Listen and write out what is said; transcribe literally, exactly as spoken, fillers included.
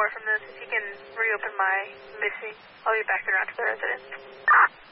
far from this. If you can reopen my missing, I'll be back around to the residence.